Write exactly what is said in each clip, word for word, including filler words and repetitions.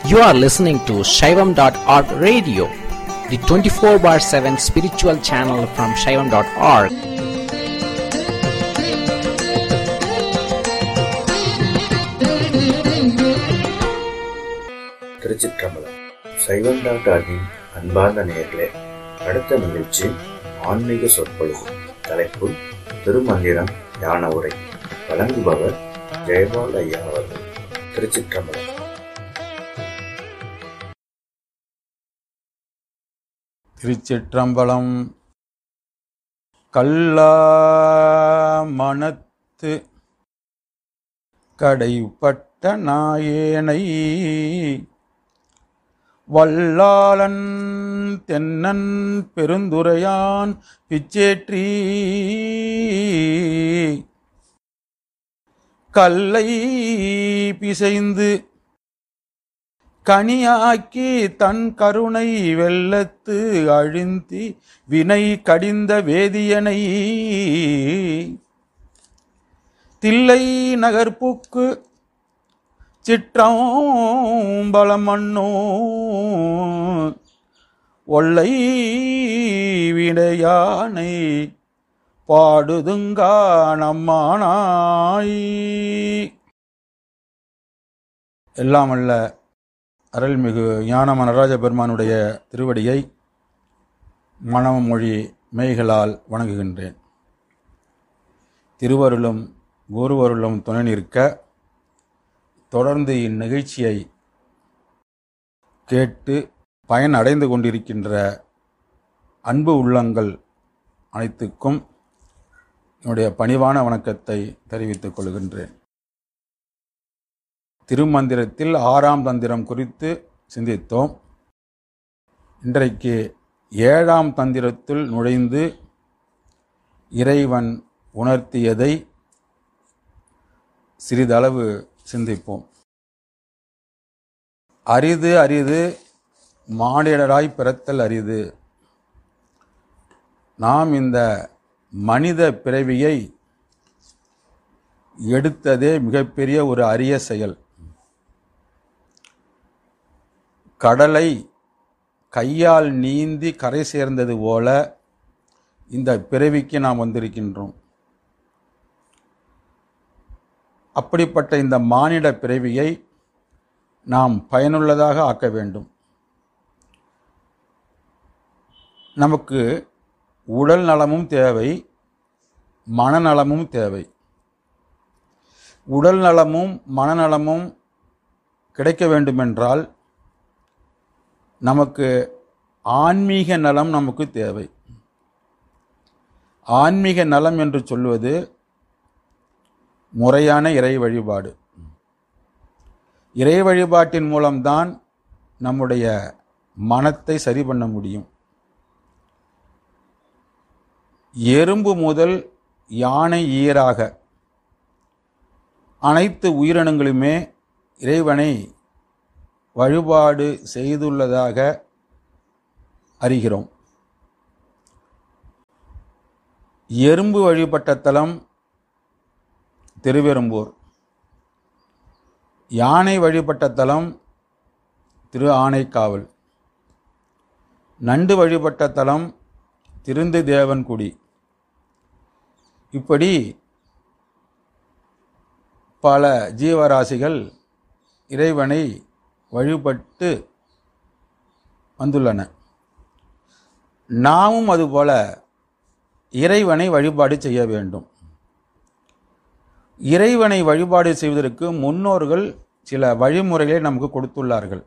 You are listening to Shaivam dot org radio, the twenty-four bar seven spiritual channel from Shaivam dot org. திருச்சிற்றம்பலம். சைவம் dot ஆர்கின் அன்பார்ந்த நேயர்களே, அடுத்த நிகழ்ச்சி ஆன்மீக சொற்பொழிவு. தலைப்பு திருமந்திரம் ஞான உரை. வழங்குபவர் ஜெயபால் ஐயா அவர்கள். திருச்சிற்றம்பலம். திருச்சிற்றம்பலம். கல்லா மனத்து கடைப்பட்ட நாயேனை வல்லாளன் தென்னன் பெருந்துரையான் பிச்சேற்றி கல்லை பிசைந்து கனியாக்கி தன் கருணை வெள்ளத்து அழிந்தி வினை கடிந்த வேதியனை தில்லை நகர்ப்புக்கு சிற்றம்பலமன்னோ ஒல்லை விடையானை பாடுதுங்கா நம்மானாய். எல்லாம் அல்ல அருள்மிகு ஞானம நடராஜ பெருமானுடைய திருவடியை மனமொழி மெய்களால் வணங்குகின்றேன். திருவருளும் குருவருளும் துணை நிற்க தொடர்ந்து இந்நிகழ்ச்சியை கேட்டு பயன் அடைந்து கொண்டிருக்கின்ற அன்பு உள்ளங்கள் அனைத்துக்கும் என்னுடைய பணிவான வணக்கத்தை தெரிவித்துக் கொள்கின்றேன். திருமந்திரத்தில் ஆறாம் தந்திரம் குறித்து சிந்தித்தோம். இன்றைக்கு ஏழாம் தந்திரத்தில் நுழைந்து இறைவன் உணர்த்தியதை சிறிதளவு சிந்திப்போம். அரிது அரிது மானிடராய் பிறத்தல் அரிது. நாம் இந்த மனித பிறவியை எடுத்ததே மிகப்பெரிய ஒரு அரிய செயல். கடலை கையால் நீந்தி கரை சேர்ந்தது போல இந்த பிறவிக்கு நாம் வந்திருக்கின்றோம். அப்படிப்பட்ட இந்த மானிட பிறவியை நாம் பயனுள்ளதாக ஆக்க வேண்டும். நமக்கு உடல் நலமும் தேவை, மனநலமும் தேவை. உடல் நலமும் மனநலமும் கிடைக்க வேண்டுமென்றால் நமக்கு ஆன்மீக நலம் நமக்கு தேவை. ஆன்மீக நலம் என்று சொல்வது முறையான இறை வழிபாடு. இறை வழிபாட்டின் மூலம்தான் நம்முடைய மனத்தை சரி பண்ண முடியும். எறும்பு முதல் யானை ஈராக அனைத்து உயிரினங்களுமே இறைவனை வழிபாடு செய்துள்ளதாக அறிகிறோம். எறும்பு வழிபட்ட தலம் திருவெரும்பூர், யானை வழிபட்ட தலம் திரு ஆனைக்காவல், நண்டு வழிபட்ட தலம் திருந்து தேவன்குடி. இப்படி பல ஜீவராசிகள் இறைவனை வழிபட்டு வந்துள்ளன. நாமும் அதுபோல இறைவனை வழிபாடு செய்ய வேண்டும். இறைவனை வழிபாடு செய்வதற்கு முன்னோர்கள் சில வழிமுறைகளை நமக்கு கொடுத்துள்ளார்கள்.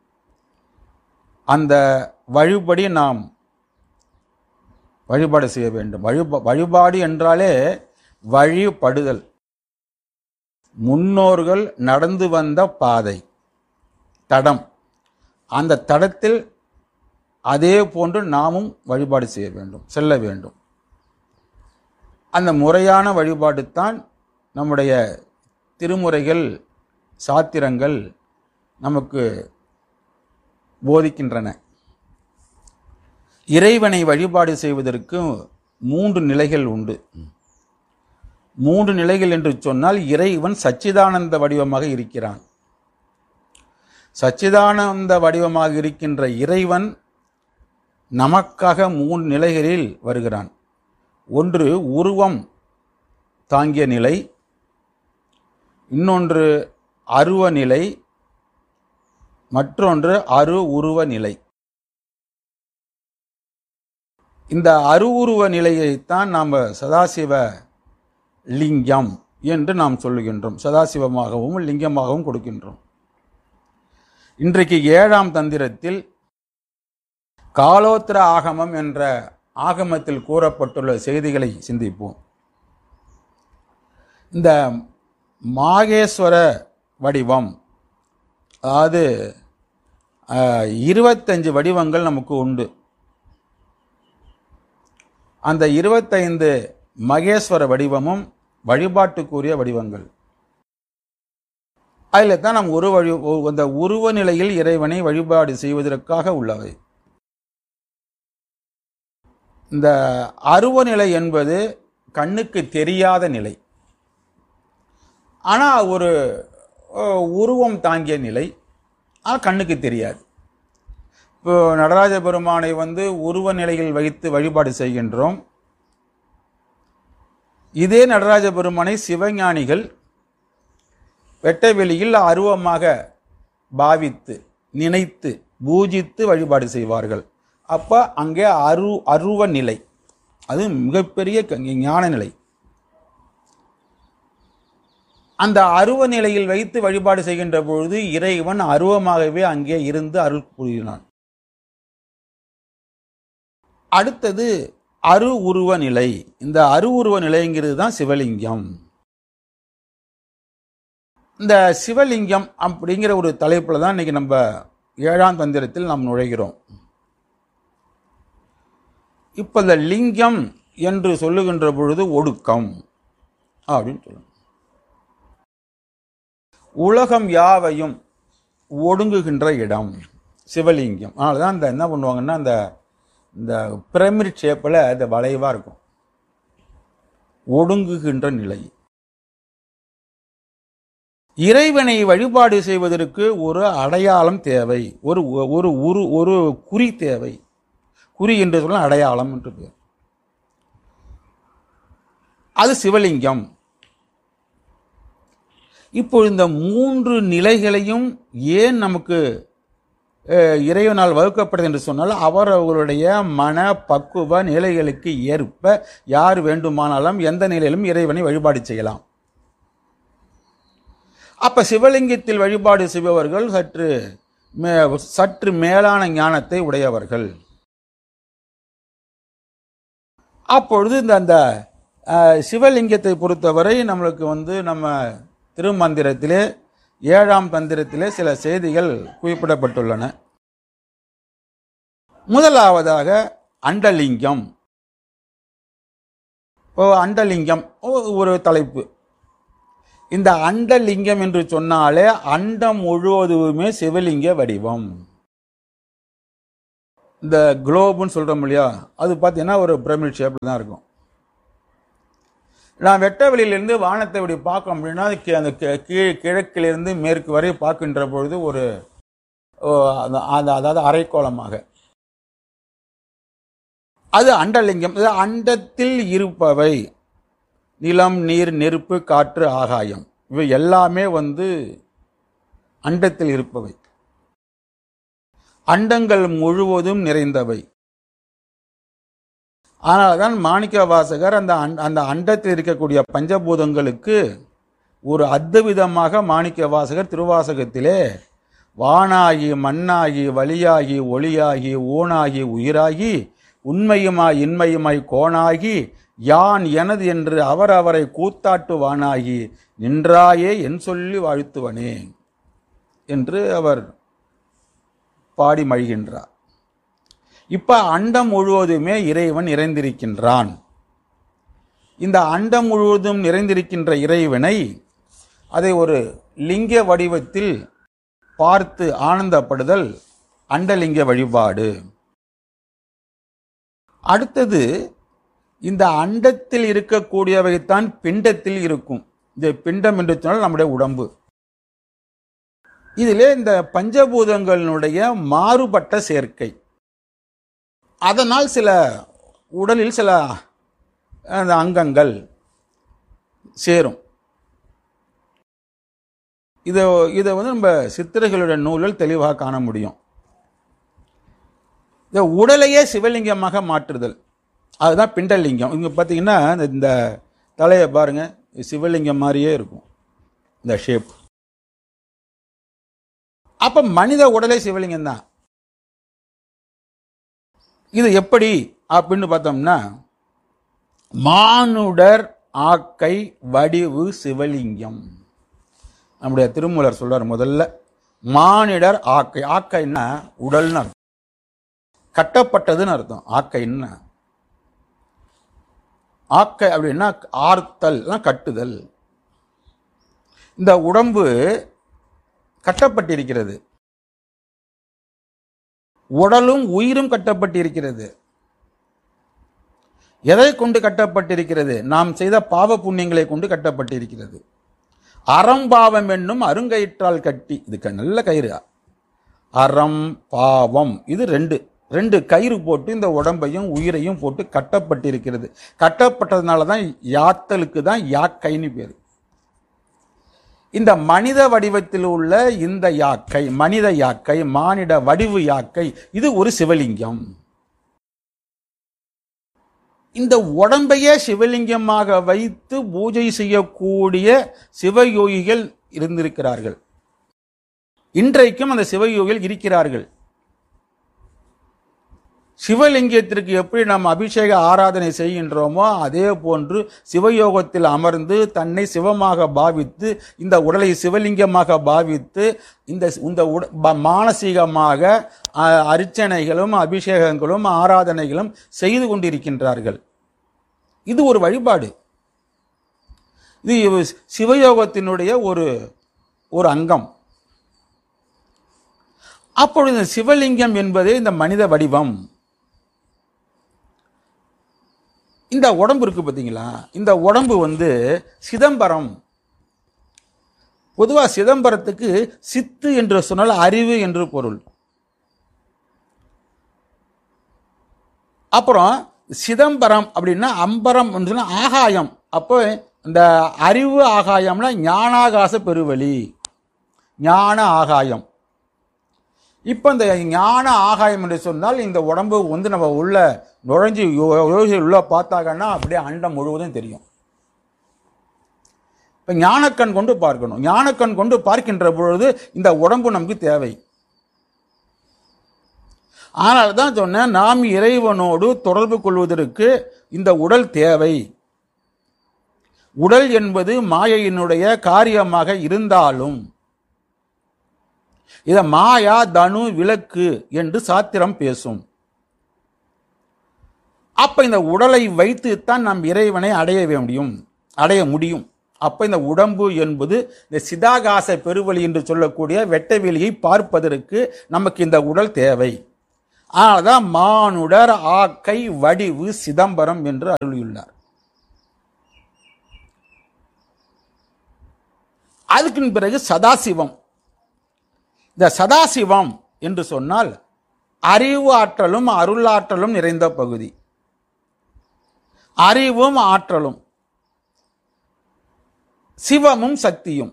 அந்த வழிபடி நாம் வழிபாடு செய்ய வேண்டும். வழிபா வழிபாடு என்றாலே வழிபடுதல். முன்னோர்கள் நடந்து வந்த பாதை, தடம், அந்த தடத்தில் அதே போன்று நாமும் வழிபாடு செய்ய வேண்டும், செல்ல வேண்டும். அந்த முறையான வழிபாடு தான் நம்முடைய திருமுறைகள், சாத்திரங்கள் நமக்கு போதிக்கின்றன. இறைவனை வழிபாடு செய்வதற்கு மூன்று நிலைகள் உண்டு. மூன்று நிலைகள் என்று சொன்னால் இறைவன் சச்சிதானந்த வடிவமாக இருக்கிறான். சச்சிதானந்த வடிவமாக இருக்கின்ற இறைவன் நமக்காக மூன்று நிலைகளில் வருகிறான். ஒன்று உருவம் தாங்கிய நிலை, இன்னொன்று அருவ நிலை, மற்றொன்று அரு உருவ நிலை. இந்த அருவுருவ நிலையைத்தான் நாம் சதாசிவ லிங்கம் என்று நாம் சொல்லுகின்றோம். சதாசிவமாகவும் லிங்கமாகவும் கொடுக்கின்றோம். இன்றைக்கு ஏழாம் தந்திரத்தில் காலோத்திர ஆகமம் என்ற ஆகமத்தில் கூறப்பட்டுள்ள செய்திகளை சிந்திப்போம். இந்த மாகேஸ்வர வடிவம், அதாவது இருபத்தஞ்சு வடிவங்கள் நமக்கு உண்டு. அந்த இருபத்தைந்து மகேஸ்வர வடிவமும் வழிபாட்டுக்குரிய வடிவங்கள். அதில் தான் நம் ஒரு வழி அந்த உருவ நிலையில் இறைவனை வழிபாடு செய்வதற்காக உள்ளவை. இந்த அருவ நிலை என்பது கண்ணுக்கு தெரியாத நிலை, ஆனால் ஒரு உருவம் தாங்கிய நிலை, ஆனால் கண்ணுக்கு தெரியாது. இப்போ நடராஜ பெருமானை வந்து உருவ நிலையில் வைத்து வழிபாடு செய்கின்றோம். இதே நடராஜ பெருமானை சிவஞானிகள் வெட்டவெளியில் அருவமாக பாவித்து நினைத்து பூஜித்து வழிபாடு செய்வார்கள். அப்போ அங்கே அரு அருவ நிலை, அது மிகப்பெரிய ஞான நிலை. அந்த அருவ நிலையில் வைத்து வழிபாடு செய்கின்ற பொழுது இறைவன் அருவமாகவே அங்கே இருந்து அருள் புரிகிறான். அடுத்தது அரு உருவ நிலை. இந்த அரு உருவ நிலைங்கிறது தான் சிவலிங்கம். இந்த சிவலிங்கம் அப்படிங்கிற ஒரு தலைப்பில் தான் இன்னைக்கு நம்ம ஏழாம் தந்திரத்தில் நாம் நுழைகிறோம். இப்போ இந்த லிங்கம் என்று சொல்லுகின்ற பொழுது ஒடுக்கம் அப்படின்னு சொல்லணும். உலகம் யாவையும் ஒடுங்குகின்ற இடம் சிவலிங்கம். அதனால தான் அந்த என்ன பண்ணுவாங்கன்னா, அந்த இந்த பிரமிட் ஷேப்பில் அந்த வளைவாக இருக்கும். ஒடுங்குகின்ற நிலை. இறைவனை வழிபாடு செய்வதற்கு ஒரு அடையாளம் தேவை, ஒரு ஒரு உரு ஒரு குறி தேவை. குறி என்று சொல்ல அடையாளம் என்று பேர். அது சிவலிங்கம். இப்போ இந்த மூன்று நிலைகளையும் ஏன் நமக்கு இறைவனால் வகுக்கப்பட்டது என்று சொன்னால், அவரவர்களுடைய மன பக்குவ நிலைகளுக்கு ஏற்ப யார் வேண்டுமானாலும் எந்த நிலையிலும் இறைவனை வழிபாடு செய்யலாம். அப்ப சிவலிங்கத்தில் வழிபாடு செய்பவர்கள் சற்று சற்று மேலான ஞானத்தை உடையவர்கள். அப்பொழுது இந்த அந்த சிவலிங்கத்தை பொறுத்தவரை நம்மளுக்கு வந்து நம்ம திருமந்திரத்திலே ஏழாம் தந்திரத்திலே சில செய்திகள் குறிப்பிடப்பட்டுள்ளன. முதலாவதாக அண்டலிங்கம். அண்டலிங்கம் ஒரு தலைப்பு. இந்த அண்டலிங்கம் என்று சொன்னாலே அண்டம் முழுவதுமே சிவலிங்க வடிவம். இந்த குளோப்னு சொல்றோம் இல்லையா, அது பார்த்தீங்கன்னா ஒரு பிரமிட் ஷேப்ல தான் இருக்கும். நான் வெட்ட வெளியிலிருந்து வானத்தை இப்படி பார்க்க அப்படின்னா அந்த கீழ் கிழக்கிலிருந்து மேற்கு வரை பார்க்கின்ற பொழுது ஒரு அதாவது அரைக்கோளமாக அது அண்டலிங்கம். அண்டத்தில் இருப்பவை நிலம், நீர், நெருப்பு, காற்று, ஆகாயம், இவை எல்லாமே வந்து அண்டத்தில் இருப்பவை. அண்டங்கள் முழுவதும் நிறைந்தவை. ஆனால்தான் மாணிக்க வாசகர் அந்த அந்த அண்டத்தில் இருக்கக்கூடிய பஞ்சபூதங்களுக்கு ஒரு அத்விதமாக மாணிக்க வாசகர் திருவாசகத்திலே வானாகி மண்ணாகி வழியாகி ஒளியாகி ஊனாகி உயிராகி உண்மையுமாய் இன்மையுமாய் கோணாகி யான் எனது என்று அவர் அவரை கூத்தாட்டுவானாகி நின்றாயே என் சொல்லி வாழ்த்துவனே என்று அவர் பாடி மழிகின்றார். இப்ப அண்டம் முழுவதுமே இறைவன் நிறைந்திருக்கின்றான். இந்த அண்டம் முழுவதும் நிறைந்திருக்கின்ற இறைவனை அதை ஒரு லிங்க வடிவத்தில் பார்த்து ஆனந்தப்படுதல் அண்டலிங்க வழிபாடு. அடுத்தது, இந்த அண்டத்தில் இருக்கக்கூடியவைத்தான் பிண்டத்தில் இருக்கும். இந்த பிண்டம் என்று சொன்னால் நம்முடைய உடம்பு. இதிலே இந்த பஞ்சபூதங்களுடைய மாறுபட்ட சேர்க்கை, அதனால் சில உடலில் சில அந்த அங்கங்கள் சேரும். இதை இதை வந்து நம்ம சித்திரைகளுடைய நூலில் தெளிவாக காண முடியும். இந்த உடலையே சிவலிங்கமாக மாற்றுதல், அதுதான் பிண்டலிங்கம். இங்கே பார்த்தீங்கன்னா இந்த தலையை பாருங்க, சிவலிங்கம் மாதிரியே இருக்கும் இந்த ஷேப். அப்ப மனித உடலே சிவலிங்கம் தான். இது எப்படி அப்படின்னு பார்த்தோம்னா, மானுடர் ஆக்கை வடிவு சிவலிங்கம். நம்முடைய திருமூலர் சொல்றார், முதல்ல மானிடர் ஆக்கை. ஆக்கைன்னா உடல்னு அர்த்தம், கட்டப்பட்டதுன்னு அர்த்தம். ஆக்கைன்னா ஆக்கை அப்படின்னா ஆர்த்தல், கட்டுதல். இந்த உடம்பு கட்டப்பட்டிருக்கிறது, உடலும் உயிரும் கட்டப்பட்டிருக்கிறது. எதை கொண்டு கட்டப்பட்டிருக்கிறது? நாம் செய்த பாவ புண்ணியங்களை கொண்டு கட்டப்பட்டிருக்கிறது. அறம்பாவம் என்னும் அருங்கயிற்றால் கட்டி, இதுக்கு நல்ல கயிறு. அறம் பாவம் இது ரெண்டு ரெண்டு கயிறு போட்டு இந்த உடம்பையும் உயிரையும் போட்டு கட்டப்பட்டிருக்கிறது. கட்டப்பட்டதுனால தான் யாத்தலுக்கு தான் யாக்கைன்னு பேரு. இந்த மனித வடிவத்தில் உள்ள இந்த யாக்கை, மனித யாக்கை, மானிட வடிவு யாக்கை, இது ஒரு சிவலிங்கம். இந்த உடம்பையே சிவலிங்கமாக வைத்து பூஜை செய்யக்கூடிய சிவயோகிகள் இருந்திருக்கிறார்கள். இன்றைக்கும் அந்த சிவயோகிகள் இருக்கிறார்கள். சிவலிங்கத்திற்கு எப்படி நாம் அபிஷேக ஆராதனை செய்கின்றோமோ அதே போன்று சிவயோகத்தில் அமர்ந்து தன்னை சிவமாக பாவித்து இந்த உடலை சிவலிங்கமாக பாவித்து இந்த இந்த மானசீகமாக அர்ச்சனைகளும் அபிஷேகங்களும் ஆராதனைகளும் செய்து கொண்டிருக்கின்றார்கள். இது ஒரு வழிபாடு. இது சிவயோகத்தினுடைய ஒரு ஒரு அங்கம். அப்பொழுது சிவலிங்கம் என்பதே இந்த மனித வடிவம். இந்த உடம்பு இருக்கு பார்த்தீங்களா, இந்த உடம்பு வந்து சிதம்பரம். பொதுவாக சிதம்பரத்துக்கு சித்து என்று சொன்னால் அறிவு என்று பொருள். அப்புறம் சிதம்பரம் அப்படின்னா அம்பரம் ஆகாயம். அப்போ இந்த அறிவு ஆகாயம்னா ஞானாகாச பெருவெளி, ஞான ஆகாயம். இப்போ இந்த ஞான ஆகாயம் என்று சொன்னால் இந்த உடம்பு வந்து நம்ம உள்ள நுழைஞ்சி உள்ள பார்த்தாங்கன்னா அப்படியே அண்டம் முழுவதும் தெரியும். இப்போ ஞானக்கண் கொண்டு பார்க்கணும். ஞானக்கண் கொண்டு பார்க்கின்ற பொழுது இந்த உடம்பு நமக்கு தேவை. ஆனால் தான் சொன்னேன், நாம் இறைவனோடு தொடர்பு கொள்வதற்கு இந்த உடல் தேவை. உடல் என்பது மாயையினுடைய காரியமாக இருந்தாலும் இத மாயா தனு விளக்கு என்று சாத்திரம் பேசும். அப்ப இந்த உடலை வைத்துத்தான் நாம் இறைவனை அடைய முடியும் அடைய முடியும் அப்ப இந்த உடம்பு என்பது இந்த சிதாகாச பெருவெளி என்று சொல்லக்கூடிய வெட்டவெளியை பார்ப்பதற்கு நமக்கு இந்த உடல் தேவை. அதனால்தான் மானுடர் ஆக்கை வடிவு சிதம்பரம் என்று அருளியுள்ளார். அதுக்கு பிறகு சதாசிவம். இந்த சதாசிவம் என்று சொன்னால் அறிவு ஆற்றலும் அருளாற்றலும் நிறைந்த பகுதி. அறிவும் ஆற்றலும், சிவமும் சக்தியும்.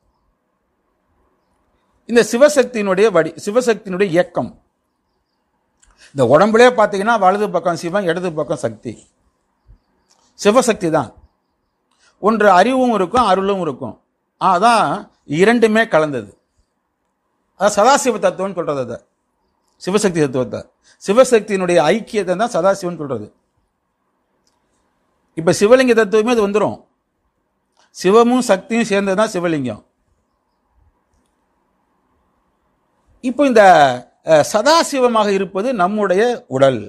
இந்த சிவசக்தியினுடைய வடி சிவசக்தியினுடைய இயக்கம். இந்த உடம்புலே பார்த்தீங்கன்னா வலது பக்கம் சிவம், இடது பக்கம் சக்தி. சிவசக்தி தான். ஒன்று அறிவும் இருக்கும், அருளும் இருக்கும். அதான் இரண்டுமே கலந்தது. அதான் சதாசிவ தத்துவம் சொல்றது. அதை சிவசக்தி தத்துவத்தை, சிவசக்தியினுடைய ஐக்கியத்தை தான் சதாசிவன் சொல்றது. இப்ப சிவலிங்க தத்துவமே அது வந்துடும். சிவமும் சக்தியும் சேர்ந்ததுதான் சிவலிங்கம். இப்போ இந்த சதாசிவமாக இருப்பது நம்முடைய உடல்.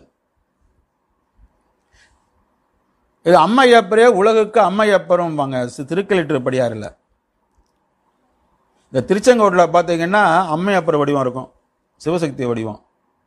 இது அம்மையப்பரே உலகுக்கு அம்மையப்பரும் வாங்க திருக்கலிட்டுப்படியாரில். இந்த திருச்செங்கோட்டில் பார்த்தீங்கன்னா அம்மையப்பர் வடிவம் இருக்கும், சிவசக்தி வடிவம்.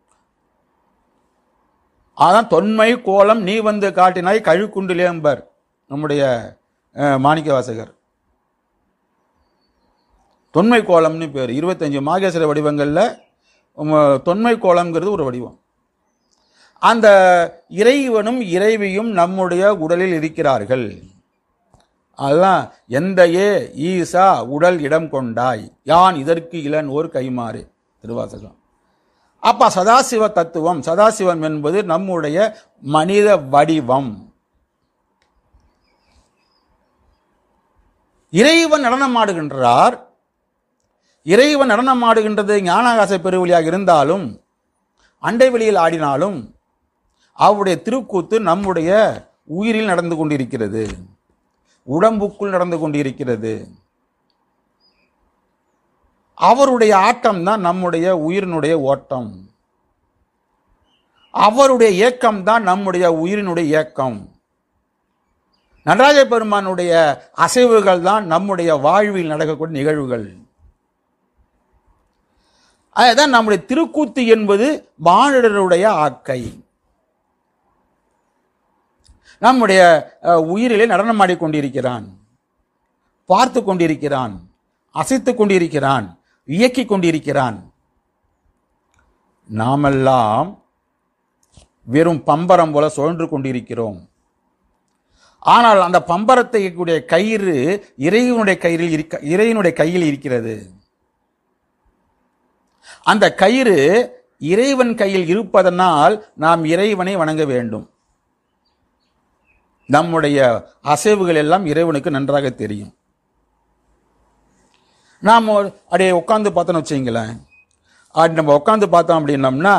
அதான் தொன்மை கோலம் நீ வந்து காட்டினாய் கழுக்குண்டிலேம்பர் நம்முடைய மாணிக்க வாசகர். தொன்மை கோலம்னு பேர். இருபத்தஞ்சு மாகேஸ்வர வடிவங்களில் தொன்மை கோலம்ங்கிறது ஒரு வடிவம். அந்த இறைவனும் இறைவியும் நம்முடைய உடலில் இருக்கிறார்கள். அதுதான் எந்தையே ஈசா உடல் இடம் கொண்டாய் யான் இதற்கு இளன் ஓர் கைமாறு திருவாசகம். அப்ப சதாசிவ தத்துவம், சதாசிவம் என்பது நம்முடைய மனித வடிவம். இறைவன் நடனமாடுகின்றார். இறைவன் நடனமாடுகின்றது ஞானாகாச பெருவழியாக இருந்தாலும் அண்டை வெளியில் ஆடினாலும் அவருடைய திருக்கூத்து நம்முடைய உயிரில் நடந்து கொண்டிருக்கிறது, உடம்புக்குள் நடந்து கொண்டிருக்கிறது. அவருடைய ஆட்டம் தான் நம்முடைய உயிரினுடைய ஓட்டம். அவருடைய இயக்கம் தான் நம்முடைய உயிரினுடைய இயக்கம். நடராஜ பெருமானுடைய அசைவுகள் தான் நம்முடைய வாழ்வில் நடக்கக்கூடிய நிகழ்வுகள். அதுதான் நம்முடைய திருக்கூத்து என்பது மானிடருடைய ஆக்கை. நம்முடைய உயிரிலே நடனமாடி கொண்டிருக்கிறான், பார்த்து கொண்டிருக்கிறான், அசைத்துக் கொண்டிருக்கிறான், இயக்கிக் கொண்டிருக்கிறான். நாமெல்லாம் வெறும் பம்பரம் போல சுழன்று கொண்டிருக்கிறோம். ஆனால் அந்த பம்பரத்தை இயக்கக்கூடிய கயிறு இறைவனுடைய கயிறில் இருக்க இறைவனுடைய கையில் இருக்கிறது. அந்த கயிறு இறைவன் கையில் இருப்பதனால் நாம் இறைவனை வணங்க வேண்டும். நம்முடைய அசைவுகள் எல்லாம் இறைவனுக்கு நன்றாக தெரியும். நாம் அப்படியே உட்காந்து பார்த்தோன்னு வச்சுங்களேன், அப்படி நம்ம உட்காந்து பார்த்தோம் அப்படின்னம்னா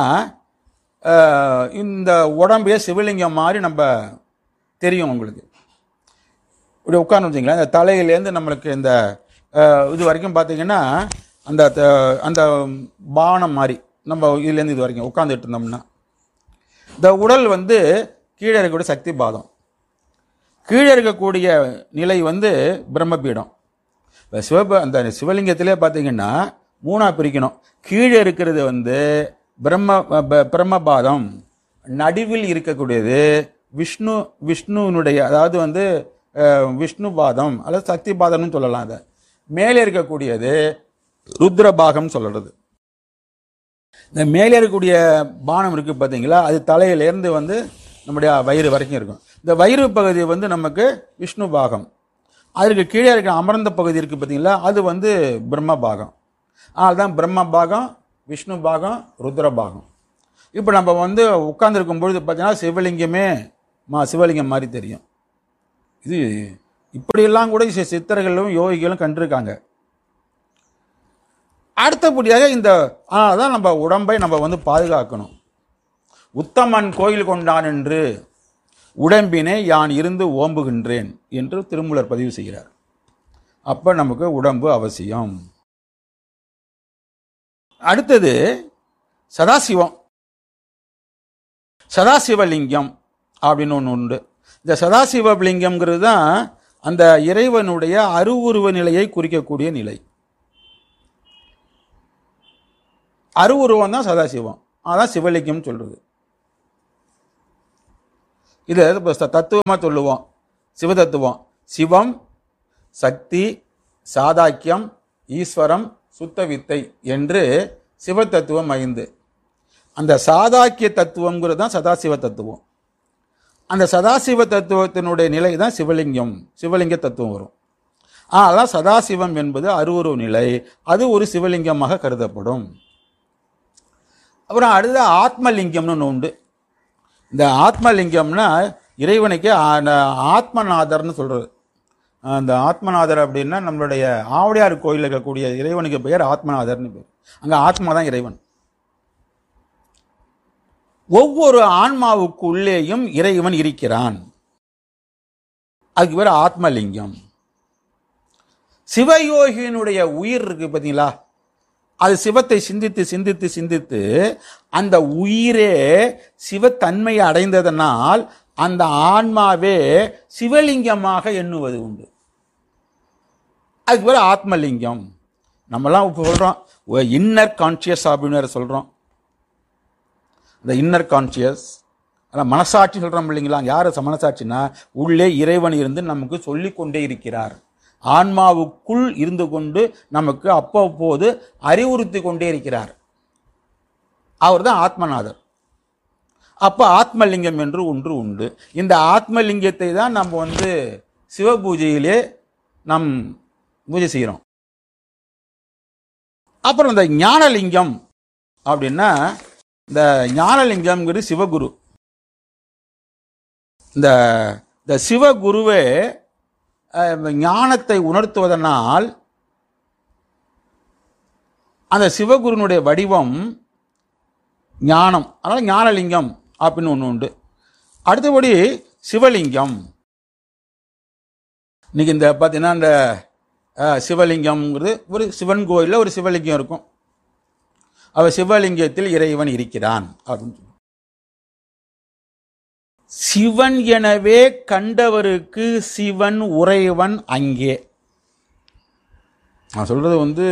இந்த உடம்பையே சிவலிங்கம் மாதிரி நம்ம தெரியும். உங்களுக்கு இப்படி உட்காந்து வச்சிங்களேன், இந்த தலையிலேருந்து நம்மளுக்கு இந்த இது வரைக்கும் பார்த்தீங்கன்னா அந்த அந்த பானம் மாதிரி நம்ம இதுலேருந்து இது வரைக்கும் உட்காந்துட்டு இருந்தோம்னா இந்த உடல் வந்து கீழே இருக்கக்கூடிய சக்தி பாதம், கீழே இருக்கக்கூடிய நிலை வந்து பிரம்மபீடம். சிவப அந்த சிவலிங்கத்திலே பார்த்தீங்கன்னா மூணா பிரிக்கணும். கீழே இருக்கிறது வந்து பிரம்ம பிரம்மபாதம், நடுவில் இருக்கக்கூடியது விஷ்ணு விஷ்ணுனுடைய அதாவது வந்து விஷ்ணு பாதம் அல்லது சக்தி பாதம்னு சொல்லலாம். அதை மேலே இருக்கக்கூடியது ருத்ரபாகம் சொல்றது. இந்த மேலே இருக்கக்கூடிய பானம் இருக்கு பார்த்தீங்களா, அது தலையிலேருந்து வந்து நம்முடைய வயிறு வரைக்கும் இருக்கும். இந்த வயிறு பகுதி வந்து நமக்கு விஷ்ணு பாகம். அதற்கு கீழே இருக்கிற அமர்ந்த பகுதி இருக்குது பார்த்தீங்களா, அது வந்து பிரம்ம பாகம். அதுதான் பிரம்ம பாகம், விஷ்ணு பாகம், ருத்ர பாகம். இப்போ நம்ம வந்து உட்கார்ந்துருக்கும் பொழுது பார்த்தீங்கன்னா சிவலிங்கமே மா சிவலிங்கம் மாதிரி தெரியும். இது இப்படியெல்லாம் கூட சித்தர்களும் யோகிகளும் கண்டிருக்காங்க. அடுத்தபடியாக இந்த தான் நம்ம உடம்பை நம்ம வந்து பாதுகாக்கணும். உத்தமன் கோயில் கொண்டான் என்று உடம்பினை யான் இருந்து ஓம்புகின்றேன் என்று திருமூலர் பதிவு செய்கிறார். அப்ப நமக்கு உடம்பு அவசியம். அடுத்தது சதாசிவம், சதாசிவலிங்கம் அப்படின்னு ஒன்று உண்டு. இந்த சதாசிவலிங்கம்ங்கிறது தான் அந்த இறைவனுடைய அருவுருவ நிலையை குறிக்கக்கூடிய நிலை. அருவுருவம் தான் சதாசிவம், அதான் சிவலிங்கம் சொல்றது. இது தத்துவமாக சொல்லுவோம். சிவதத்துவம் சிவம், சக்தி, சாதாக்கியம், ஈஸ்வரம், சுத்த வித்தை என்று சிவத்தத்துவம் ஐந்து. அந்த சாதாக்கிய தத்துவங்கிறது தான் சதாசிவ தத்துவம். அந்த சதாசிவ தத்துவத்தினுடைய நிலை தான் சிவலிங்கம், சிவலிங்க தத்துவம் வரும். ஆனால் சதாசிவம் என்பது அருவுருவ நிலை, அது ஒரு சிவலிங்கமாக கருதப்படும். அப்புறம் அடுத்த ஆத்மலிங்கம்னு ஒன்று உண்டு. இந்த ஆத்மலிங்கம்னா இறைவனுக்கு ஆத்மநாதர்னு சொல்றது. அந்த ஆத்மநாதர் அப்படின்னா நம்மளுடைய ஆவுடையார் கோயில் இருக்கக்கூடிய இறைவனுக்கு பெயர் ஆத்மநாதர்னு பேர். அங்க ஆத்மா தான் இறைவன். ஒவ்வொரு ஆன்மாவுக்கு உள்ளேயும் இறைவன் இருக்கிறான். அதுக்கு பேர் ஆத்மலிங்கம். சிவயோகியினுடைய உயிர் இருக்கு பார்த்தீங்களா, அது சிவத்தை சிந்தித்து சிந்தித்து சிந்தித்து அந்த உயிரே சிவத்தன்மையை அடைந்ததனால் அந்த ஆன்மாவே சிவலிங்கமாக எண்ணுவது உண்டு. அதுக்கு பேர் ஆத்மலிங்கம். நம்மலாம் இப்போ சொல்றோம் இன்னர் கான்சியஸ் அப்படின்னு சொல்றோம். இந்த இன்னர் கான்சியஸ் அதான் மனசாட்சி சொல்றோம் இல்லைங்களா. யாரு மனசாட்சினா உள்ளே இறைவன் இருந்து நமக்கு சொல்லிக் கொண்டே இருக்கிறார். ஆன்மாவுக்குள் இருந்து கொண்டு நமக்கு அப்பப்போது அறிவுறுத்தி கொண்டே இருக்கிறார். அவர் தான் ஆத்மநாதர். அப்ப ஆத்மலிங்கம் என்று ஒன்று உண்டு. இந்த ஆத்மலிங்கத்தை தான் நம்ம வந்து சிவபூஜையிலே நாம் பூஜை செய்கிறோம். அப்புறம் இந்த ஞானலிங்கம் அப்படின்னா, இந்த ஞானலிங்கம்ங்கிறது சிவகுரு. இந்த இந்த சிவகுருவே ஞானத்தை உணர்த்துவதனால் அந்த சிவகுருனுடைய வடிவம் ஞானம். அதனால் ஞானலிங்கம் அப்படின்னு ஒன்று உண்டு. அடுத்தபடி சிவலிங்கம். இன்னைக்கு இந்த பார்த்தீங்கன்னா இந்த சிவலிங்கம்ங்கிறது ஒரு சிவன் கோயிலில் ஒரு சிவலிங்கம் இருக்கும். அவர் சிவலிங்கத்தில் இறைவன் இருக்கிறான் அப்படின்னு சொல்லி, சிவன் எனவே கண்டவருக்கு சிவன் உறைவன் அங்கே. நான் சொல்றது வந்து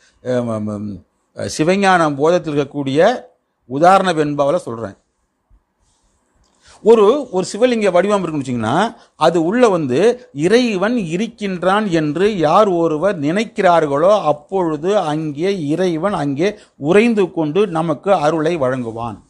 சிவஞான போதத்தில் இருக்கக்கூடிய உதாரண வெண்பாவில் சொல்றேன். ஒரு ஒரு சிவலிங்க வடிவம் இருக்குன்னு வச்சிங்கன்னா, அது உள்ள வந்து இறைவன் இருக்கின்றான் என்று யார் ஒருவர் நினைக்கிறார்களோ அப்பொழுது அங்கே இறைவன் அங்கே உறைந்து கொண்டு நமக்கு அருளை வழங்குவான்.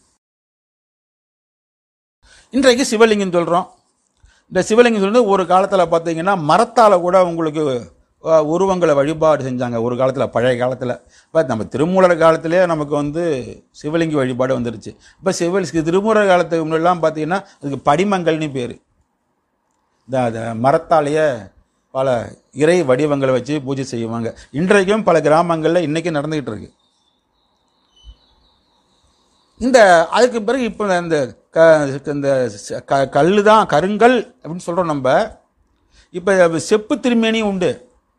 இன்றைக்கு சிவலிங்கம் சொல்றோம். இந்த சிவலிங்கம் சொல்றது ஒரு காலத்தில் பார்த்தீங்கன்னா மரத்தால் கூட உங்களுக்கு உருவங்களை வழிபாடு செஞ்சாங்க. ஒரு காலத்தில், பழைய காலத்தில். இப்போ நம்ம திருமூலர் காலத்திலே நமக்கு வந்து சிவலிங்க வழிபாடு வந்துருச்சு. இப்போ சிவ திருமூலர் காலத்துக்கு முன்னெல்லாம் பார்த்தீங்கன்னா அதுக்கு படிமங்கள்னு பேர். இந்த மரத்தாலேயே பல இறை வடிவங்களை வச்சு பூஜை செய்வாங்க. இன்றைக்கும் பல கிராமங்களில் இன்றைக்கும் நடந்துக்கிட்டு இருக்கு. இந்த அதுக்கு பிறகு இப்போ இந்த இந்த கல் தான் கருங்கல் அப்படின்னு சொல்கிறோம் நம்ம. இப்போ செப்பு திருமேனியும் உண்டு.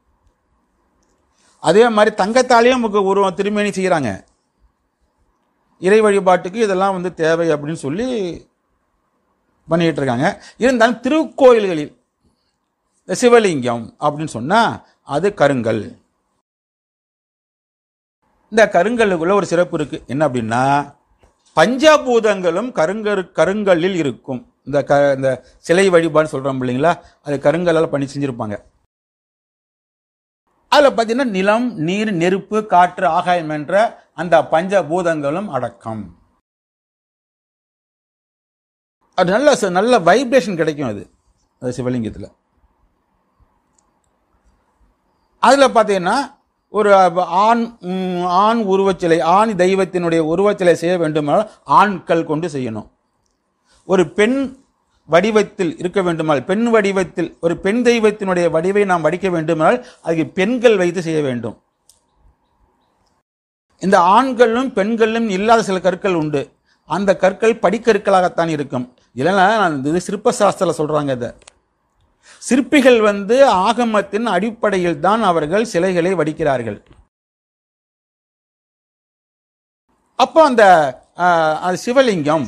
அதே மாதிரி தங்கத்தாலேயும் நமக்கு ஒரு திருமேனி செய்கிறாங்க. இறை வழிபாட்டுக்கு இதெல்லாம் வந்து தேவை அப்படின்னு சொல்லி பண்ணிட்டு இருக்காங்க. இருந்தாலும் திருக்கோயில்களில் சிவலிங்கம் அப்படின்னு சொன்னால் அது கருங்கல். இந்த கருங்கல்லுக்குள்ள ஒரு சிறப்பு இருக்கு. என்ன அப்படின்னா, பஞ்சபூதங்களும் கருங்கரு கருங்கல்லில் இருக்கும். இந்த க இந்த சிலை வழிபாடுன்னு சொல்கிறோம் இல்லைங்களா, அது கருங்கல்லால் பண்ணி செஞ்சுருப்பாங்க. அதில் பார்த்தீங்கன்னா நிலம், நீர், நெருப்பு, காற்று, ஆகாயம் என்ற அந்த பஞ்சபூதங்களும் அடக்கம். அது நல்ல நல்ல வைப்ரேஷன் கிடைக்கும் அது அது சிவலிங்கத்தில். அதில் பார்த்தீங்கன்னா ஒரு ஆண் ஆண் உருவச்சிலை, ஆண் தெய்வத்தினுடைய உருவச்சிலை செய்ய வேண்டுமானால் ஆண்கள் கொண்டு செய்யணும். ஒரு பெண் வடிவத்தில் இருக்க வேண்டுமானால், பெண் வடிவத்தில் ஒரு பெண் தெய்வத்தினுடைய வடிவை நாம் வடிக்க வேண்டுமானால் அதுக்கு பெண்கள் வைத்து செய்ய வேண்டும். இந்த ஆண்களும் பெண்களும் இல்லாத சில கற்கள் உண்டு. அந்த கற்கள் படிக்கற்களாகத்தான் இருக்கும். இல்லைன்னா இது சிற்ப சாஸ்திரத்தில் சொல்றாங்க. இதை சிற்பிகள் வந்து ஆகமத்தின் அடிப்படையில் தான் அவர்கள் சிலைகளை வடிக்கிறார்கள். அப்போ அந்த சிவலிங்கம்,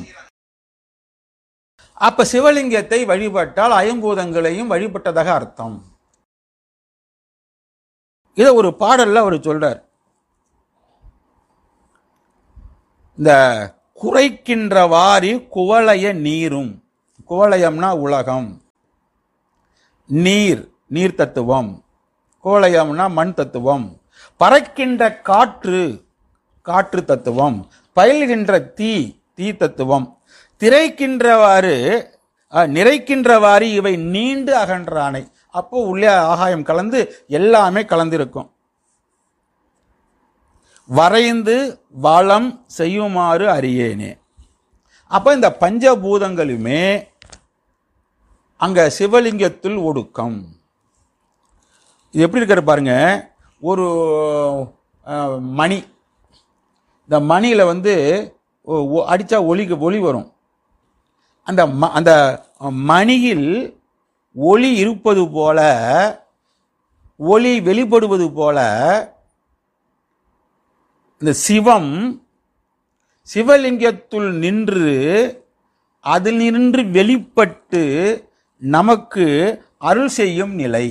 அப்ப சிவலிங்கத்தை வழிபட்டால் ஐம்பூதங்களையும் வழிபட்டதாக அர்த்தம். இத ஒரு பாடல்ல அவர் சொல்றார். இந்த குறைக்கின்றவாரி குவளைய நீரும், குவளையம்னா உலகம், நீர் நீர் தத்துவம், கோளையம்னா மண் தத்துவம், பறக்கின்ற காற்று காற்று தத்துவம், பயில்கின்ற தீ தீ தத்துவம், திரைக்கின்றவாறு நிறைக்கின்றவாறு இவை நீண்டு அகன்றானை. அப்போ உள்ளே ஆகாயம் கலந்து எல்லாமே கலந்திருக்கும். வரைந்து வளம் செய்யுமாறு அறியேனே. அப்ப இந்த பஞ்சபூதங்களுமே அங்க சிவலிங்கத்தில் ஒடுக்கம். இது எப்படி இருக்கிற பாருங்க. ஒரு மணி, இந்த மணியில வந்து அடிச்சா ஒளி ஒளி வரும். அந்த அந்த மணியில் ஒளி இருப்பது போல, ஒளி வெளிப்படுவது போல இந்த சிவம் சிவலிங்கத்துள் நின்று அதில் நின்று வெளிப்பட்டு நமக்கு அருள் செய்யும் நிலை.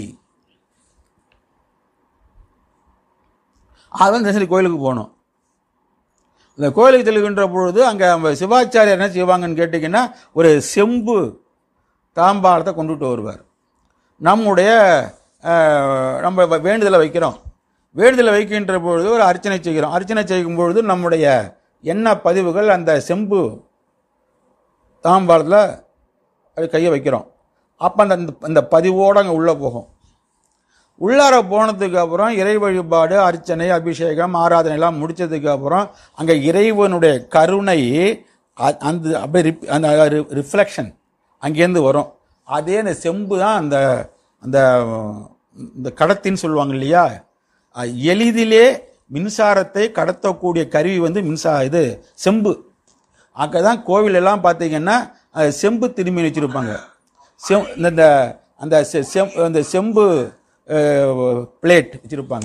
அதான் தினசரி கோயிலுக்கு போகணும். இந்த கோயிலுக்கு செல்கின்ற பொழுது அங்கே சிவாச்சாரியர் என்ன செய்வாங்கன்னு கேட்டிங்கன்னா, ஒரு செம்பு தாம்பாளத்தை கொண்டுட்டு வருவார். நம்முடைய நம்ம வேண்டுதலை வைக்கிறோம். வேண்டுதலை வைக்கின்ற பொழுது ஒரு அர்ச்சனை செய்கிறோம். அர்ச்சனை செய்யும் பொழுது நம்முடைய எண்ண பதிவுகள் அந்த செம்பு தாம்பாளத்தில் அது கையை வைக்கிறோம். அப்போ அந்த அந்த பதிவோடு அங்கே உள்ளே போகும். உள்ளார போனதுக்கு அப்புறம் இறை வழிபாடு, அர்ச்சனை, அபிஷேகம், ஆராதனை எல்லாம் முடித்ததுக்கு அப்புறம் அங்கே இறைவனுடைய கருணை அந்த அப்படியே அந்த ரிஃப்ளெக்ஷன் அங்கேருந்து வரும். அதே அந்த செம்பு தான் அந்த அந்த இந்த கடத்தின்னு சொல்லுவாங்க இல்லையா, எளிதிலே மின்சாரத்தை கடத்தக்கூடிய கருவி வந்து மின்சா இது செம்பு. அங்கே தான் கோவில் எல்லாம் பார்த்தீங்கன்னா செம்பு திரும்பி வச்சுருப்பாங்க. செம் இந்த அந்த செம் அந்த செம்பு பிளேட் வச்சுருப்பாங்க.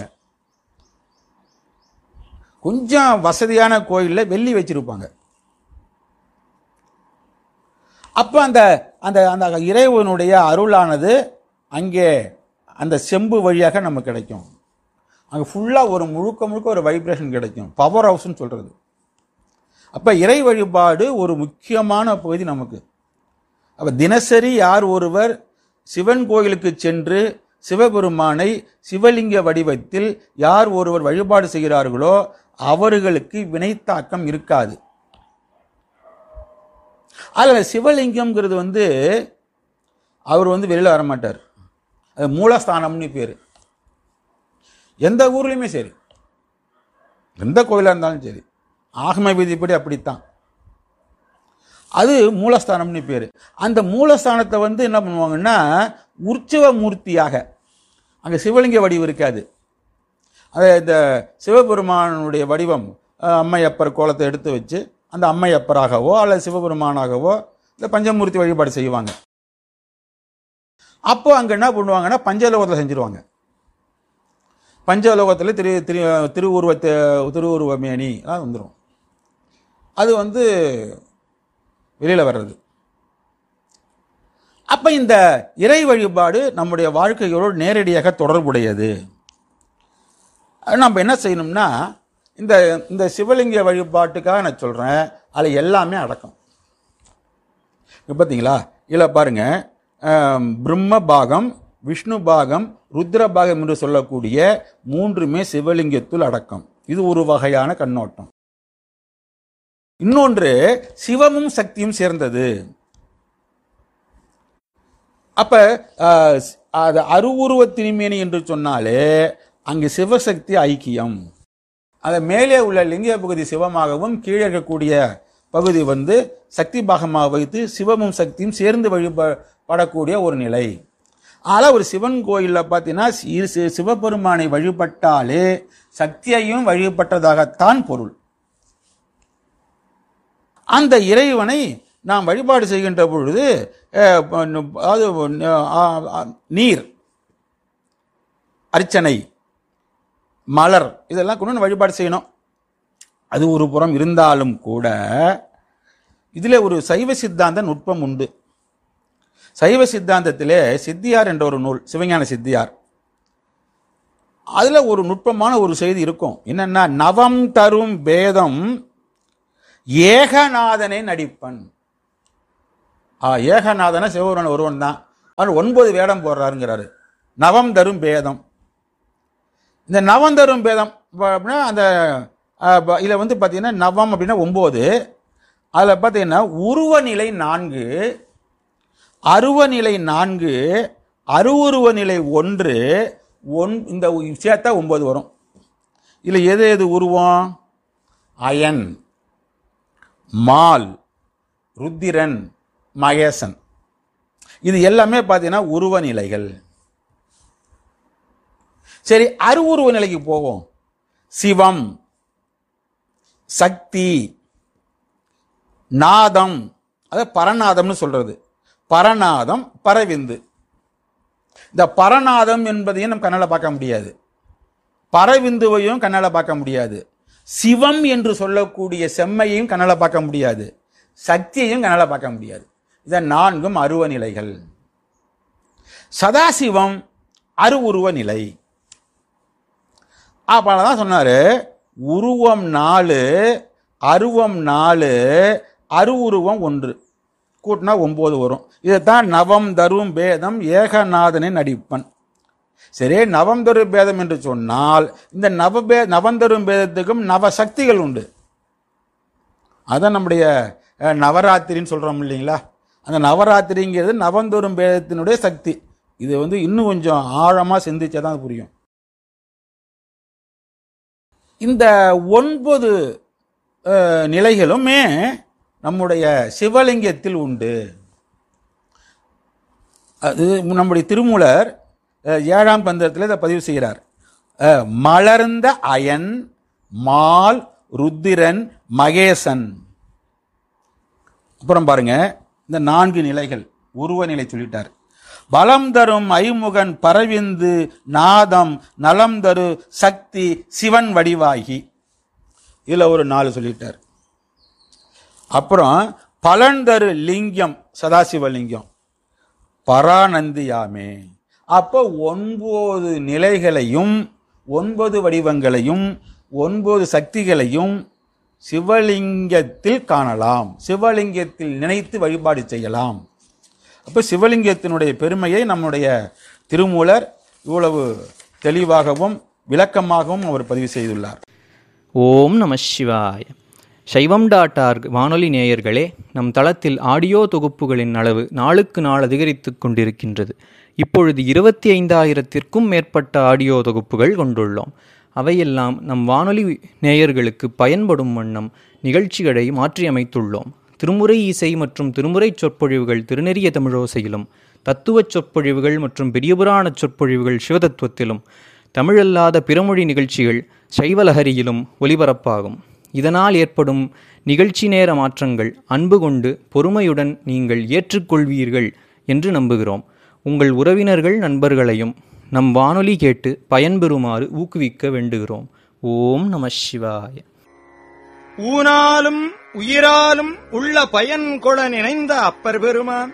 கொஞ்சம் வசதியான கோயிலில் வெள்ளி வச்சுருப்பாங்க. அப்போ அந்த அந்த அந்த இறைவனுடைய அருளானது அங்கே அந்த செம்பு வழியாக நமக்கு கிடைக்கும். அங்கே ஃபுல்லாக ஒரு முழுக்க முழுக்க ஒரு வைப்ரேஷன் கிடைக்கும். பவர் ஹவுஸ்ன்னு சொல்கிறது. அப்போ இறை வழிபாடு ஒரு முக்கியமான பகுதி நமக்கு. அப்போ தினசரி யார் ஒருவர் சிவன் கோயிலுக்கு சென்று சிவபெருமானை சிவலிங்க வடிவத்தில் யார் ஒருவர் வழிபாடு செய்கிறார்களோ அவர்களுக்கு வினைத்தாக்கம் இருக்காது. அதில் சிவலிங்கம்ங்கிறது வந்து அவர் வந்து வெளியில் வரமாட்டார். அது மூலஸ்தானம்னு பேர். எந்த ஊர்லேயுமே சரி, எந்த கோயிலாக இருந்தாலும் சரி, ஆகம விதிப்படி அப்படித்தான். அது மூலஸ்தானம்னு பேர். அந்த மூலஸ்தானத்தை வந்து என்ன பண்ணுவாங்கன்னா உற்சவ மூர்த்தியாக, அங்கே சிவலிங்க வடிவம் இருக்காது. அது இந்த சிவபெருமானுடைய வடிவம் அம்மையப்பர் கோலத்தை எடுத்து வச்சு அந்த அம்மையப்பராகவோ அல்லது சிவபெருமானாகவோ இந்த பஞ்சமூர்த்தி வழிபாடு செய்வாங்க. அப்போ அங்கே என்ன பண்ணுவாங்கன்னா பஞ்சலோகத்தில் செஞ்சுருவாங்க. பஞ்சலோகத்தில் திரு திரு திருவுருவத்தை திருவுருவமேனி தான் வந்துடும். அது வந்து வெளியில் வர்றது. அப்போ இந்த இறை வழிபாடு நம்முடைய வாழ்க்கையோடு நேரடியாக தொடர்புடையது. நம்ம என்ன செய்யணும்னா இந்த இந்த சிவலிங்க வழிபாட்டுக்காக நான் சொல்கிறேன், அதில் எல்லாமே அடக்கம். இப்போ பார்த்தீங்களா, இதில் பாருங்கள், பிரம்ம பாகம், விஷ்ணு பாகம், ருத்ர பாகம் என்று சொல்லக்கூடிய மூன்றுமே சிவலிங்கத்துள் அடக்கம். இது ஒரு வகையான கண்ணோட்டம். இன்னொன்று சிவமும் சக்தியும் சேர்ந்தது. அப்ப அது அருவுருவ திருமேனி என்று சொன்னாலே அங்கு சிவசக்தி ஐக்கியம். அது மேலே உள்ள லிங்க பகுதி சிவமாகவும் கீழே இருக்கக்கூடிய பகுதி வந்து சக்தி பாகமாக வைத்து சிவமும் சக்தியும் சேர்ந்து வழிபடக்கூடிய ஒரு நிலை. ஆனால் ஒரு சிவன் கோயிலில் பார்த்தீங்கன்னா சிவபெருமானை வழிபட்டாலே சக்தியையும் வழிபட்டதாகத்தான் பொருள். அந்த இறைவனை நாம் வழிபாடு செய்கின்ற பொழுது அது நீர், அர்ச்சனை, மலர் இதெல்லாம் கொண்டு வழிபாடு செய்யணும். அது ஒரு புறம் இருந்தாலும் கூட இதில் ஒரு சைவ சித்தாந்த நுட்பம் உண்டு. சைவ சித்தாந்தத்திலே சித்தியார் என்ற ஒரு நூல், சிவஞான சித்தியார், அதில் ஒரு நுட்பமான ஒரு செய்தி இருக்கும். என்னன்னா, நவம் தரும் பேதம் ஏகநாதனை நடிப்பன். ஏகநாதன சிவபெருமான் ஒருவன் தான். அவர் ஒன்பது வேடம் போடுறாருங்கிறாரு. நவம் தரும் பேதம். இந்த நவம் தரும் பேதம் அப்படின்னா அந்த இதில் வந்து பார்த்தீங்கன்னா நவம் அப்படின்னா ஒம்பது. அதில் பார்த்தீங்கன்னா உருவநிலை நான்கு, அருவநிலை நான்கு, அருவுருவ நிலை ஒன்று, ஒன் இந்த சேர்த்தா ஒன்பது வரும். இதில் எது எது உருவம்? Iron, mall, Rudran, Mahesan. இது எல்லாமே பார்த்தீங்கன்னா உருவ நிலைகள். சரி, அருவுருவ நிலைக்கு போவோம். சிவம், சக்தி, நாதம், அது பரநாதம்னு சொல்றது. பரநாதம், பரவிந்து. இந்த பரநாதம் என்பதையும் நம்ம கண்ணால் பார்க்க முடியாது, பரவிந்துவையும் கண்ணால் பார்க்க முடியாது, சிவம் என்று சொல்லக்கூடிய செம்மையையும் கண்ணால் பார்க்க முடியாது, சக்தியையும் கண்ணால் பார்க்க முடியாது. இதன் நான்கும் அருவ நிலைகள். சதாசிவம் அருவுருவ நிலை. அப்பதான் சொன்னாரு, உருவம் நாலு, அருவம் நாலு, அருவுருவம் ஒன்று, கூட்டினா ஒன்பது வரும். இதைத்தான் நவம் தரும் பேதம் ஏகநாதனை நடிப்பன். சரி, நவந்தரும் பேதம் என்று சொன்னால் இந்த நவபே நவந்தரும் பேதத்துக்கும் நவ சக்திகள் உண்டு. அதான் நம்முடைய நவராத்திரின்னு சொல்றோம் இல்லைங்களா? அந்த நவராத்திரிங்கிறது நவந்தோறும் பேதத்தினுடைய சக்தி. இது வந்து இன்னும் கொஞ்சம் ஆழமா சிந்திச்சாதான் புரியும். இந்த ஒன்பது நிலைகளுமே நம்முடைய சிவலிங்கத்தில் உண்டு. அது நம்முடைய திருமூலர் ஏழாம் பந்தத்தில் இதை பதிவு செய்கிறார். மலர்ந்த அயன், மால், ருத்திரன், மகேசன். அப்புறம் பாருங்க, இந்த நான்கு நிலைகள் உருவ நிலை சொல்லிட்டார். பலம் தரும் ஐமுகன் பரவிந்து நாதம் நலம் தரு சக்தி சிவன் வடிவாகி, இதுல ஒரு நாலு சொல்லிட்டார். அப்புறம் பலன் தரு லிங்கம் சதாசிவலிங்கம் பரானந்தியாமே. அப்போ ஒன்பது நிலைகளையும் ஒன்பது வடிவங்களையும் ஒன்பது சக்திகளையும் சிவலிங்கத்தில் காணலாம், சிவலிங்கத்தில் நினைத்து வழிபாடு செய்யலாம். அப்போ சிவலிங்கத்தினுடைய பெருமையை நம்முடைய திருமூலர் இவ்வளவு தெளிவாகவும் விளக்கமாகவும் அவர் பதிவு செய்துள்ளார். ஓம் நம சிவாய. சைவம் டாட் ஆர்க் வானொலி நேயர்களே, நம் தளத்தில் ஆடியோ தொகுப்புகளின் அளவு நாளுக்கு நாள் அதிகரித்து கொண்டிருக்கின்றது. இப்பொழுது இருபத்தி ஐந்தாயிரத்திற்கும் மேற்பட்ட ஆடியோ தொகுப்புகள் கொண்டுள்ளோம். அவையெல்லாம் நம் வானொலி நேயர்களுக்கு பயன்படும் வண்ணம் நிகழ்ச்சிகளை மாற்றியமைத்துள்ளோம். திருமுறை இசை மற்றும் திருமுறை சொற்பொழிவுகள் திருநெறிய தமிழோசையிலும், தத்துவச் சொற்பொழிவுகள் மற்றும் பெரியபுராண சொற்பொழிவுகள் சிவதத்துவத்திலும், தமிழல்லாத பிறமொழி நிகழ்ச்சிகள் சைவலஹரியிலும் ஒலிபரப்பாகும். இதனால் ஏற்படும் நிகழ்ச்சி நேர மாற்றங்கள் அன்பு கொண்டு பொறுமையுடன் நீங்கள் ஏற்றுக்கொள்வீர்கள் என்று நம்புகிறோம். உங்கள் உறவினர்கள் நண்பர்களையும் நம் வானொலி கேட்டு பயன்பெறுமாறு ஊக்குவிக்க வேண்டுகிறோம். ஓம் நம சிவாய. ஊனாலும் உயிராலும் உள்ள பயன் கொள நினைந்த அப்பர் பெருமான்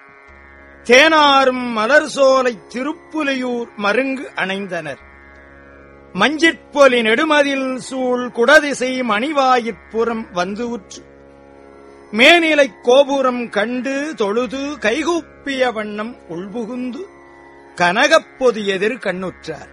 தேனாரும் மலர் சோலை திருப்புலியூர் மருங்கு அணைந்தனர். மஞ்சிற்பொலி நெடுமதில் சூழ் குடதிசை மணிவாயிற்புறம் வந்து உற்று மேனிலை கோபுரம் கண்டு தொழுது கைகூப்பிய வண்ணம் உள்புகுந்து கனகப்பொது எதிர் கண்ணுற்றார்.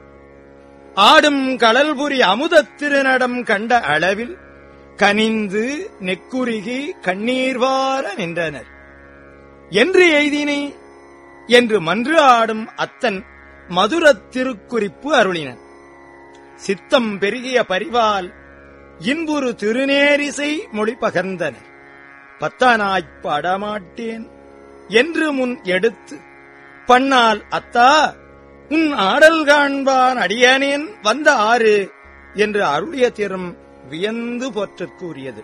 ஆடும் கடல்புரி அமுதத் திருநடம் கண்ட அளவில் கனிந்து நெக்குருகி கண்ணீர் வார நின்றனர். என்று எய்தினே என்று மன்று ஆடும் அத்தன் மதுரத் திருக்குறிப்பு அருளினர். சித்தம் பெருகிய பரிவால் இன்புறு திருநேரிசை மொழி பகர்ந்தனர். பத்தானாய்ப் பாடமாட்டேன் என்று முன் எடுத்து பண்ணால் அத்தா உன் ஆடல் காண்பான் அடியனேன் வந்த ஆறு என்று அருளிய திறம் வியந்து போற்றற்குரியது.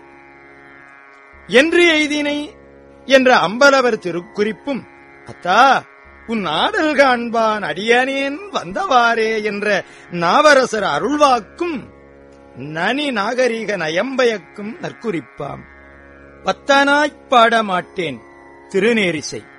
என்று எய்தினை என்ற அம்பலவர் திருக்குறிப்பும் அத்தா உன் ஆடல் காண்பான் அடியனேன் வந்தவாறே என்ற நாவரசர் அருள்வாக்கும் நனி நாகரிக நயம்பயக்கும் நற்குறிப்பாம். பத்தானாய்ப் பாட மாட்டேன் திருநேரிசை.